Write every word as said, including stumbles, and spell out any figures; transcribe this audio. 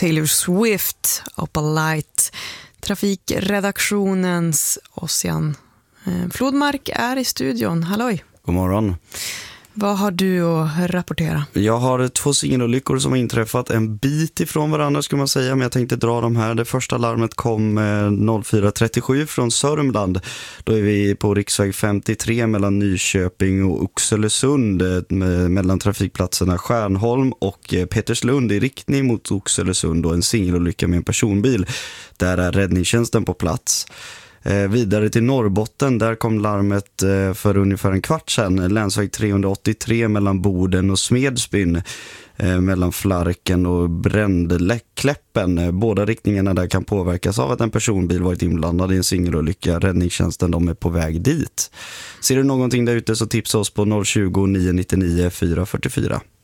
Taylor Swift, Opalite. Trafikredaktionens Ossian eh, Flodmark är i studion. Halloj. God morgon. Vad har du att rapportera? Jag har två singelolyckor som har inträffat en bit ifrån varandra skulle man säga, men jag tänkte dra dem här. Det första larmet kom noll fyra trettiosju från Sörmland. Då är vi på riksväg femtiotre mellan Nyköping och Oxelösund, mellan trafikplatserna Stjärnholm och Peterslund i riktning mot Oxelösund, och en singelolycka med en personbil. Där är räddningstjänsten på plats. Eh, vidare till Norrbotten, där kom larmet eh, för ungefär en kvart sedan. Länsväg trehundraåttiotre mellan Boden och Smedsbyn, eh, mellan Flarken och Brändekläppen. Eh, båda riktningarna där kan påverkas av att en personbil varit inblandad i en singelolycka. Räddningstjänsten, de är på väg dit. Ser du någonting där ute så tipsa oss på noll tjugo, nio nittionio, fyra fyrtiofyra.